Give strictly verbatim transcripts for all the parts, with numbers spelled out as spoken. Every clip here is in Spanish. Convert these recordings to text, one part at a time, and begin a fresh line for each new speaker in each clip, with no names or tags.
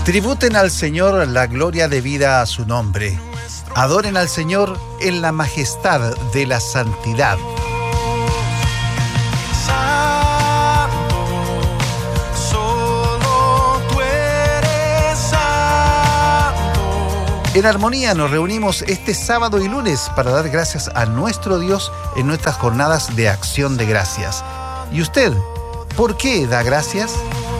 Tributen al Señor la gloria debida a su nombre. Adoren al Señor en la majestad de la santidad. En Armonía nos reunimos este sábado y lunes para dar gracias a nuestro Dios en nuestras jornadas de acción de gracias. ¿Y usted, por qué da gracias?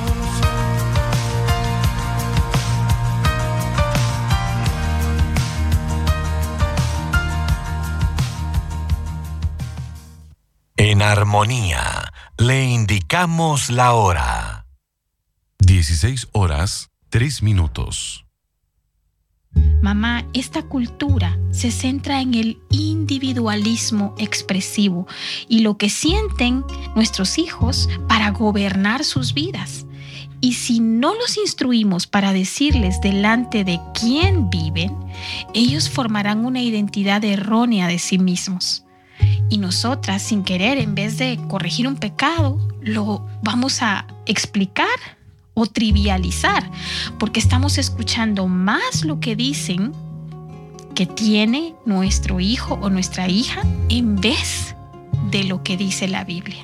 En Armonía le indicamos la hora.
dieciséis horas, tres minutos.
Mamá, esta cultura se centra en el individualismo expresivo y lo que sienten nuestros hijos para gobernar sus vidas. Y si no los instruimos para decirles delante de quién viven, ellos formarán una identidad errónea de sí mismos. Y nosotras, sin querer, en vez de corregir un pecado, lo vamos a explicar o trivializar, porque estamos escuchando más lo que dicen que tiene nuestro hijo o nuestra hija en vez de lo que dice la Biblia.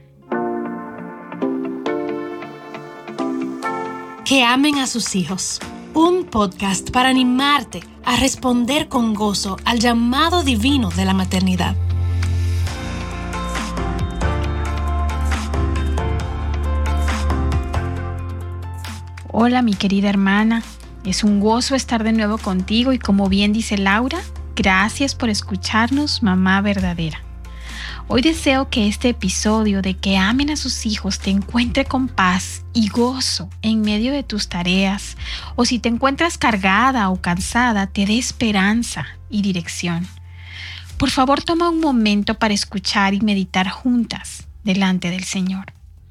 Que amen a sus hijos. Un podcast para animarte a responder con gozo al llamado divino de la maternidad.
Hola, mi querida hermana. Es un gozo estar de nuevo contigo y como bien dice Laura, gracias por escucharnos, mamá verdadera. Hoy deseo que este episodio de que amen a sus hijos te encuentre con paz y gozo en medio de tus tareas, o si te encuentras cargada o cansada, te dé esperanza y dirección. Por favor, toma un momento para escuchar y meditar juntas delante del Señor.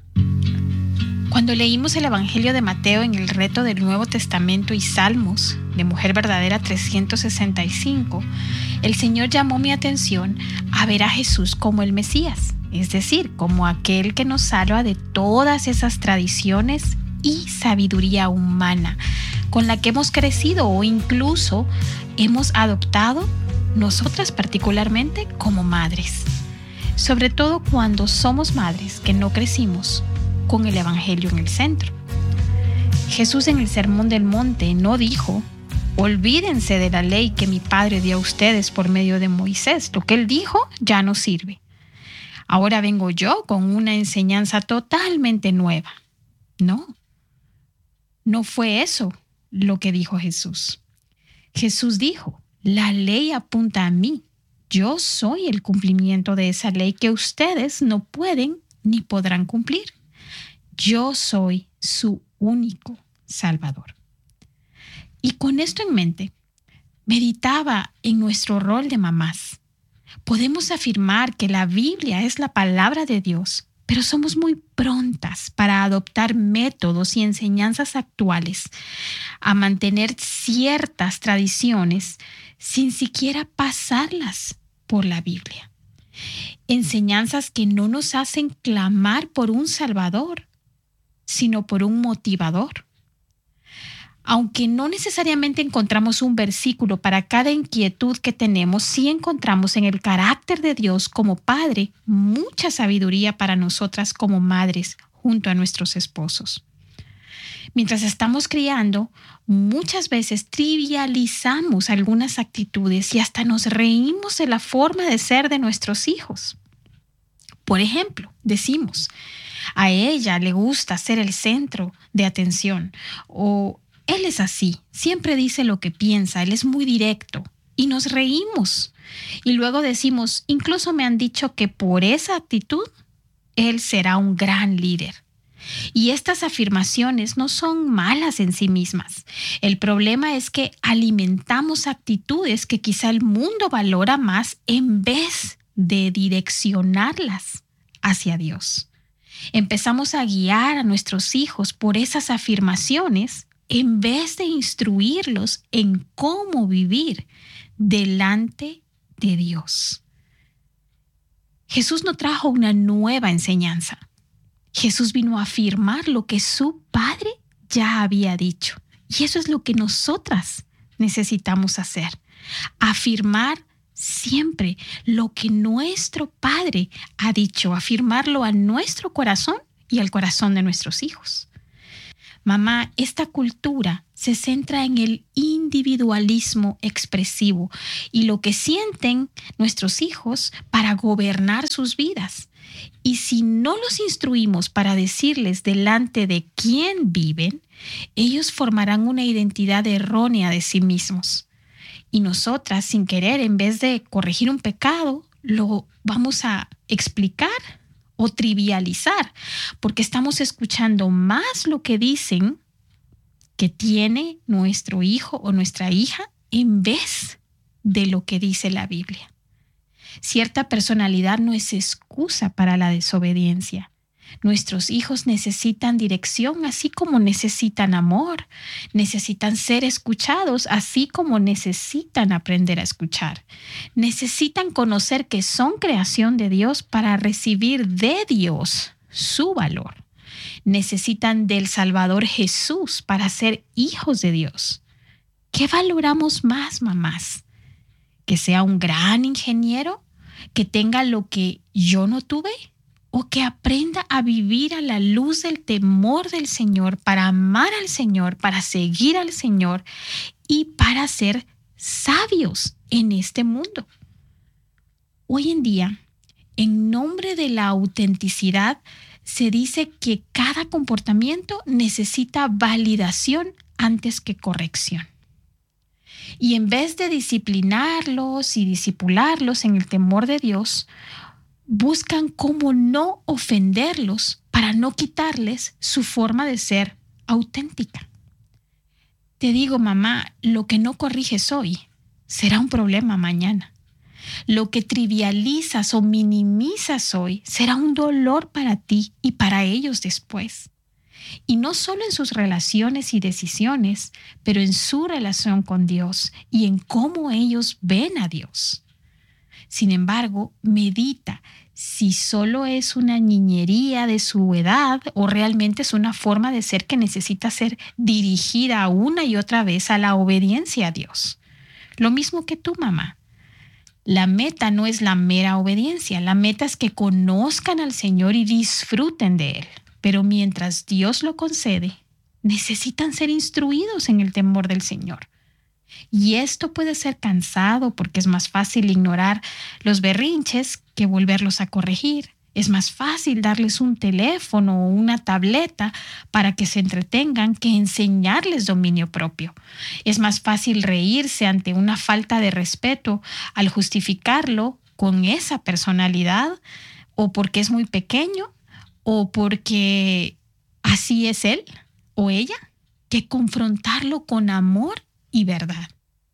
Cuando leímos el Evangelio de Mateo en el reto del Nuevo Testamento y Salmos de Mujer Verdadera trescientos sesenta y cinco, el Señor llamó mi atención a ver a Jesús como el Mesías, es decir, como aquel que nos salva de todas esas tradiciones y sabiduría humana con la que hemos crecido o incluso hemos adoptado nosotras particularmente como madres. Sobre todo cuando somos madres que no crecimos con el Evangelio en el centro. Jesús en el Sermón del Monte no dijo: olvídense de la ley que mi Padre dio a ustedes por medio de Moisés. Lo que Él dijo ya no sirve. Ahora vengo yo con una enseñanza totalmente nueva. No, no fue eso lo que dijo Jesús. Jesús dijo: la ley apunta a mí. Yo soy el cumplimiento de esa ley que ustedes no pueden ni podrán cumplir. Yo soy su único Salvador. Y con esto en mente, meditaba en nuestro rol de mamás. Podemos afirmar que la Biblia es la palabra de Dios, pero somos muy prontas para adoptar métodos y enseñanzas actuales, a mantener ciertas tradiciones sin siquiera pasarlas por la Biblia. Enseñanzas que no nos hacen clamar por un Salvador, sino por un motivador. Aunque no necesariamente encontramos un versículo para cada inquietud que tenemos, sí encontramos en el carácter de Dios como Padre mucha sabiduría para nosotras como madres junto a nuestros esposos. Mientras estamos criando, muchas veces trivializamos algunas actitudes y hasta nos reímos de la forma de ser de nuestros hijos. Por ejemplo, decimos: a ella le gusta ser el centro de atención, o él es así, siempre dice lo que piensa, él es muy directo, y nos reímos. Y luego decimos: incluso me han dicho que por esa actitud, él será un gran líder. Y estas afirmaciones no son malas en sí mismas. El problema es que alimentamos actitudes que quizá el mundo valora más en vez de direccionarlas hacia Dios. Empezamos a guiar a nuestros hijos por esas afirmaciones en vez de instruirlos en cómo vivir delante de Dios. Jesús no trajo una nueva enseñanza. Jesús vino a afirmar lo que su Padre ya había dicho. Y eso es lo que nosotras necesitamos hacer. Afirmar siempre lo que nuestro Padre ha dicho, afirmarlo a nuestro corazón y al corazón de nuestros hijos. Mamá, esta cultura se centra en el individualismo expresivo y lo que sienten nuestros hijos para gobernar sus vidas. Y si no los instruimos para decirles delante de quién viven, ellos formarán una identidad errónea de sí mismos. Y nosotras, sin querer, en vez de corregir un pecado, lo vamos a explicar o trivializar, porque estamos escuchando más lo que dicen que tiene nuestro hijo o nuestra hija en vez de lo que dice la Biblia. Cierta personalidad no es excusa para la desobediencia. Nuestros hijos necesitan dirección así como necesitan amor. Necesitan ser escuchados así como necesitan aprender a escuchar. Necesitan conocer que son creación de Dios para recibir de Dios su valor. Necesitan del Salvador Jesús para ser hijos de Dios. ¿Qué valoramos más, mamás? ¿Que sea un gran ingeniero? ¿Que tenga lo que yo no tuve? ¿O que aprenda a vivir a la luz del temor del Señor, para amar al Señor, para seguir al Señor y para ser sabios en este mundo? Hoy en día, en nombre de la autenticidad, se dice que cada comportamiento necesita validación antes que corrección. Y en vez de disciplinarlos y disipularlos en el temor de Dios, buscan cómo no ofenderlos para no quitarles su forma de ser auténtica. Te digo, mamá, lo que no corriges hoy será un problema mañana. Lo que trivializas o minimizas hoy será un dolor para ti y para ellos después. Y no solo en sus relaciones y decisiones, pero en su relación con Dios y en cómo ellos ven a Dios. Sin embargo, medita si solo es una niñería de su edad o realmente es una forma de ser que necesita ser dirigida una y otra vez a la obediencia a Dios. Lo mismo que tú, mamá. La meta no es la mera obediencia. La meta es que conozcan al Señor y disfruten de Él. Pero mientras Dios lo concede, necesitan ser instruidos en el temor del Señor. Y esto puede ser cansado porque es más fácil ignorar los berrinches que volverlos a corregir. Es más fácil darles un teléfono o una tableta para que se entretengan que enseñarles dominio propio. Es más fácil reírse ante una falta de respeto al justificarlo con esa personalidad o porque es muy pequeño o porque así es él o ella, que confrontarlo con amor y verdad.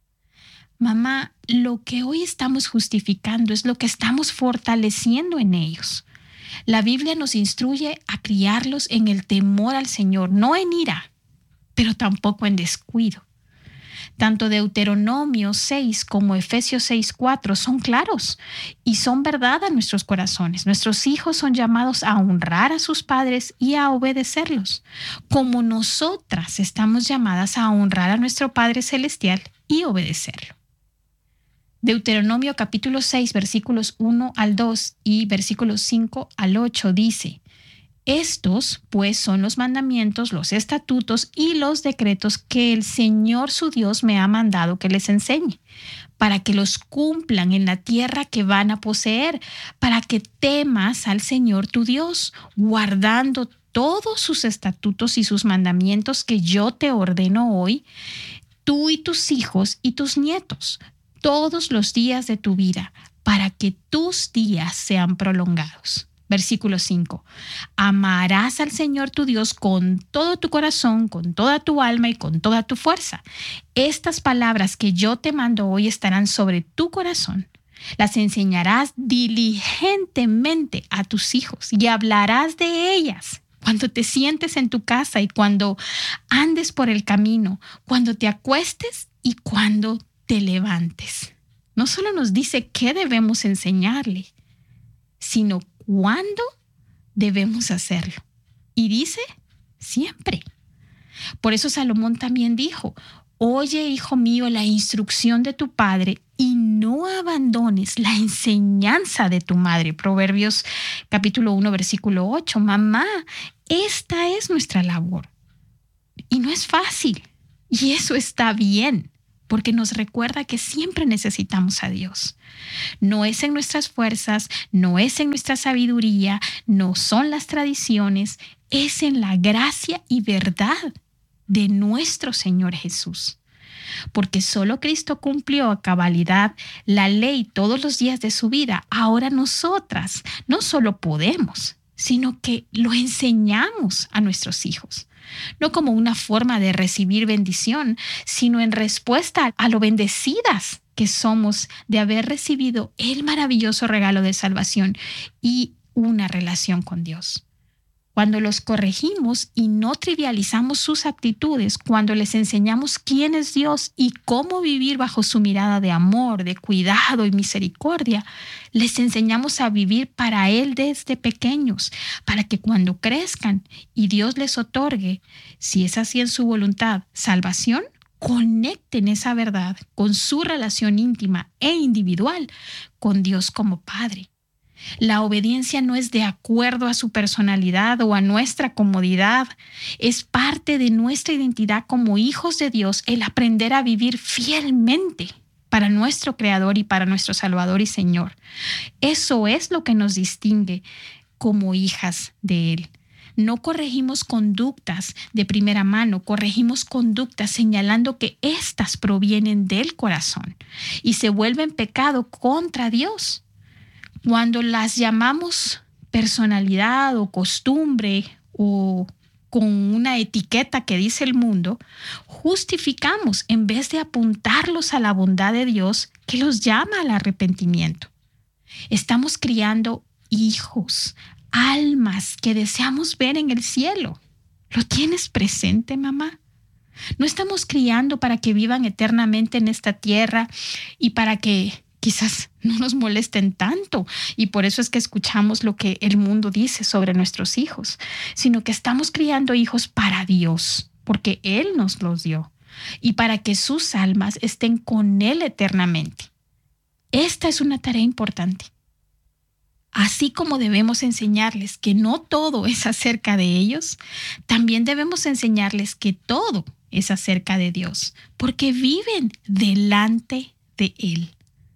Mamá, lo que hoy estamos justificando es lo que estamos fortaleciendo en ellos. La Biblia nos instruye a criarlos en el temor al Señor, no en ira, pero tampoco en descuido. Tanto Deuteronomio seis como Efesios seis cuatro son claros y son verdad a nuestros corazones. Nuestros hijos son llamados a honrar a sus padres y a obedecerlos, como nosotras estamos llamadas a honrar a nuestro Padre Celestial y obedecerlo. Deuteronomio capítulo seis, versículos uno al dos y versículos cinco al ocho dice: Estos, pues, son los mandamientos, los estatutos y los decretos que el Señor su Dios me ha mandado que les enseñe, para que los cumplan en la tierra que van a poseer, para que temas al Señor tu Dios, guardando todos sus estatutos y sus mandamientos que yo te ordeno hoy, tú y tus hijos y tus nietos, todos los días de tu vida, para que tus días sean prolongados. Versículo cinco. Amarás al Señor tu Dios con todo tu corazón, con toda tu alma y con toda tu fuerza. Estas palabras que yo te mando hoy estarán sobre tu corazón. Las enseñarás diligentemente a tus hijos y hablarás de ellas cuando te sientes en tu casa y cuando andes por el camino, cuando te acuestes y cuando te levantes. No solo nos dice qué debemos enseñarle, sino cuándo debemos hacerlo. Y dice siempre. Por eso Salomón también dijo: oye, hijo mío, la instrucción de tu padre y no abandones la enseñanza de tu madre. Proverbios capítulo uno, versículo ocho. Mamá, esta es nuestra labor. Y no es fácil. Y eso está bien, porque nos recuerda que siempre necesitamos a Dios. No es en nuestras fuerzas, no es en nuestra sabiduría, no son las tradiciones, es en la gracia y verdad de nuestro Señor Jesús. Porque solo Cristo cumplió a cabalidad la ley todos los días de su vida. Ahora nosotras no solo podemos, sino que lo enseñamos a nuestros hijos. No como una forma de recibir bendición, sino en respuesta a lo bendecidas que somos de haber recibido el maravilloso regalo de salvación y una relación con Dios. Cuando los corregimos y no trivializamos sus actitudes, cuando les enseñamos quién es Dios y cómo vivir bajo su mirada de amor, de cuidado y misericordia, les enseñamos a vivir para Él desde pequeños, para que cuando crezcan y Dios les otorgue, si es así en su voluntad, salvación, conecten esa verdad con su relación íntima e individual con Dios como Padre. La obediencia no es de acuerdo a su personalidad o a nuestra comodidad. Es parte de nuestra identidad como hijos de Dios el aprender a vivir fielmente para nuestro Creador y para nuestro Salvador y Señor. Eso es lo que nos distingue como hijas de Él. No corregimos conductas de primera mano, corregimos conductas señalando que éstas provienen del corazón y se vuelven pecado contra Dios. Cuando las llamamos personalidad o costumbre o con una etiqueta que dice el mundo, justificamos en vez de apuntarlos a la bondad de Dios que los llama al arrepentimiento. Estamos criando hijos, almas que deseamos ver en el cielo. ¿Lo tienes presente, mamá? No estamos criando para que vivan eternamente en esta tierra y para que quizás no nos molesten tanto, y por eso es que escuchamos lo que el mundo dice sobre nuestros hijos, sino que estamos criando hijos para Dios, porque Él nos los dio, y para que sus almas estén con Él eternamente. Esta es una tarea importante. Así como debemos enseñarles que no todo es acerca de ellos, también debemos enseñarles que todo es acerca de Dios, porque viven delante de Él.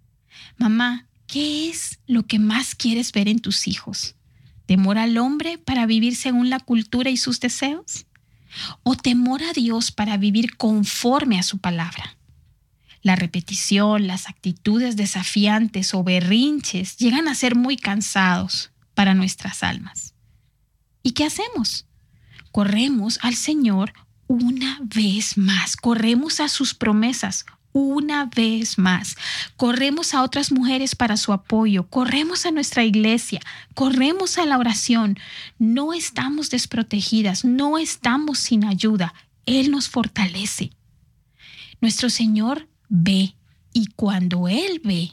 Mamá, ¿qué es lo que más quieres ver en tus hijos? ¿Temor al hombre para vivir según la cultura y sus deseos? ¿O temor a Dios para vivir conforme a su palabra? La repetición, las actitudes desafiantes o berrinches llegan a ser muy cansados para nuestras almas. ¿Y qué hacemos? Corremos al Señor una vez más, corremos a sus promesas una vez más. Corremos a otras mujeres para su apoyo, corremos a nuestra iglesia, corremos a la oración. No estamos desprotegidas, no estamos sin ayuda. Él nos fortalece. Nuestro Señor ve, y cuando Él ve,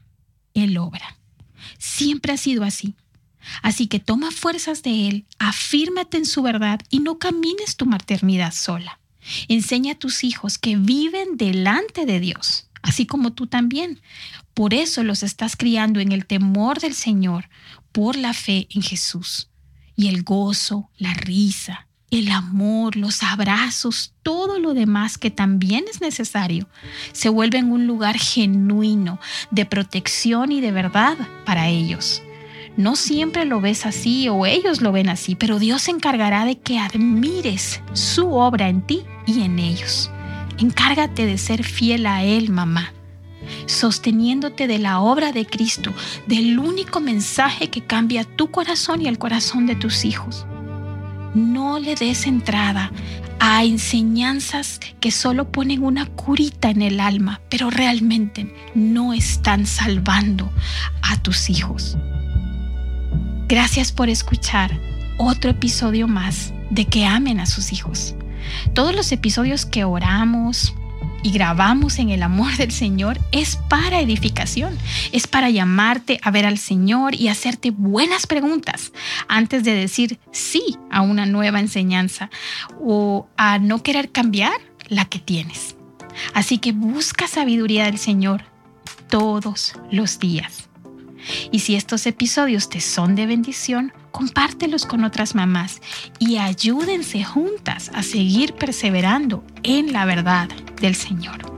Él obra. Siempre ha sido así. Así que toma fuerzas de Él, afírmate en su verdad y no camines tu maternidad sola. Enseña a tus hijos que viven delante de Dios, así como tú también. Por eso los estás criando en el temor del Señor, por la fe en Jesús. Y el gozo, la risa, el amor, los abrazos, todo lo demás que también es necesario, se vuelve en un lugar genuino de protección y de verdad para ellos. No siempre lo ves así o ellos lo ven así, pero Dios se encargará de que admires su obra en ti y en ellos. Encárgate de ser fiel a Él, mamá, sosteniéndote de la obra de Cristo, del único mensaje que cambia tu corazón y el corazón de tus hijos. No le des entrada a enseñanzas que solo ponen una curita en el alma, pero realmente no están salvando a tus hijos. Gracias por escuchar otro episodio más de Que amen a sus hijos. Todos los episodios que oramos y grabamos en el amor del Señor es para edificación, es para llamarte a ver al Señor y hacerte buenas preguntas antes de decir sí a una nueva enseñanza o a no querer cambiar la que tienes. Así que busca sabiduría del Señor todos los días. Y si estos episodios te son de bendición, compártelos con otras mamás y ayúdense juntas a seguir perseverando en la verdad del Señor.